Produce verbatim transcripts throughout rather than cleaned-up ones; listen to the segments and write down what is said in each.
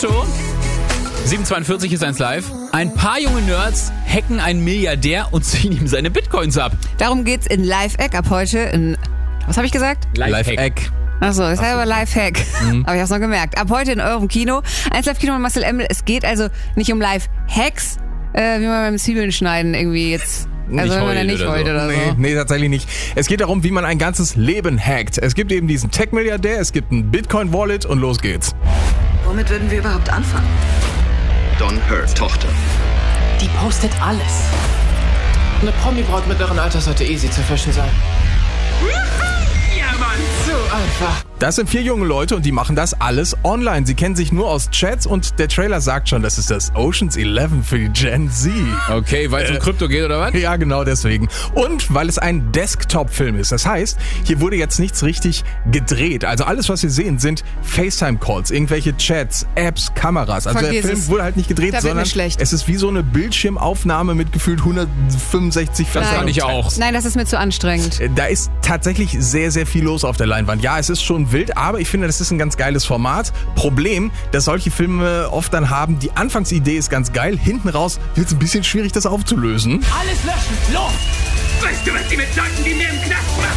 Auto. sieben zweiundvierzig ist eins live. Ein paar junge Nerds hacken einen Milliardär und ziehen ihm seine Bitcoins ab. Darum geht's in Live-Eck ab heute in, was habe ich gesagt? Live-Hack. Achso, das ist aber Live-Hack. Mhm. Habe ich auch noch gemerkt. Ab heute in eurem Kino. eins Live Kino mit Marcel Emmel. Es geht also nicht um Live-Hacks, äh, wie man beim Zwiebeln schneiden irgendwie jetzt... Also wenn man da nicht wollte oder so. Nee, nee, tatsächlich nicht. Es geht darum, wie man ein ganzes Leben hackt. Es gibt eben diesen Tech-Milliardär, es gibt ein Bitcoin-Wallet und los geht's. Womit würden wir überhaupt anfangen? Don Hurt, Tochter. Die postet alles. Eine Promi-Braut mittleren Alters sollte easy zu fischen sein. Ja, Mann, so einfach. Das sind vier junge Leute und die machen das alles online. Sie kennen sich nur aus Chats und der Trailer sagt schon, das ist das Ocean's Eleven für die Gen Z. Okay, weil es um Krypto geht oder was? Ja, genau deswegen. Und weil es ein Desktop-Film ist. Das heißt, hier wurde jetzt nichts richtig gedreht. Also alles, was wir sehen, sind FaceTime-Calls, irgendwelche Chats, Apps, Kameras. Also Vergiss der Film es. wurde halt nicht gedreht, Da wird sondern mir schlecht. es ist wie so eine Bildschirmaufnahme mit gefühlt hundertfünfundsechzig Das Fenstern. fand ich auch. Nein, das ist mir zu anstrengend. Da ist tatsächlich sehr, sehr viel los auf der Leinwand. Ja, es ist schon wild, aber ich finde, das ist ein ganz geiles Format. Problem, dass solche Filme oft dann haben, die Anfangsidee ist ganz geil, hinten raus wird es ein bisschen schwierig, das aufzulösen. Alles löschen, los! Weißt du, was die mit Leuten wie mir im Knast machen?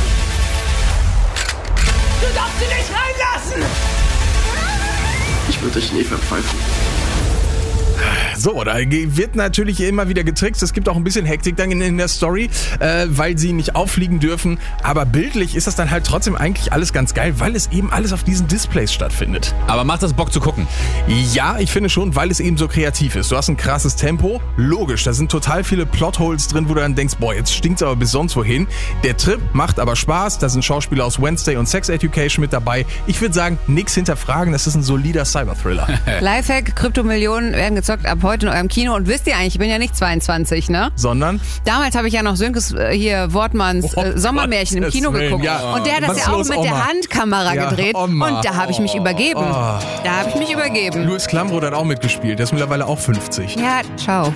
Du darfst sie nicht reinlassen! Ich würde dich nie verpfeifen. So, da wird natürlich immer wieder getrickst. Es gibt auch ein bisschen Hektik dann in, in der Story, äh, weil sie nicht auffliegen dürfen. Aber bildlich ist das dann halt trotzdem eigentlich alles ganz geil, weil es eben alles auf diesen Displays stattfindet. Aber macht das Bock zu gucken? Ja, ich finde schon, weil es eben so kreativ ist. Du hast ein krasses Tempo. Logisch, da sind total viele Plotholes drin, wo du dann denkst, boah, jetzt stinkt's aber bis sonst wohin. Der Trip macht aber Spaß. Da sind Schauspieler aus Wednesday und Sex Education mit dabei. Ich würde sagen, nix hinterfragen. Das ist ein solider Cyber-Thriller. Lifehack, Kryptomillionen werden gezockt ab heute in eurem Kino. Und wisst ihr eigentlich, ich bin ja nicht zweiundzwanzig, ne? Sondern? Damals habe ich ja noch Sönkes, äh, hier Wortmanns äh, Oh Sommermärchen im Gottes Kino Willen, geguckt. ja. Und der hat das Was ist ja auch los, mit Oma? der Handkamera Ja, gedreht. Oma. Und da habe ich mich übergeben. Oh. Da habe ich mich übergeben. Louis Klamroth hat auch mitgespielt. Der ist mittlerweile auch fünfzig. Ja, ciao.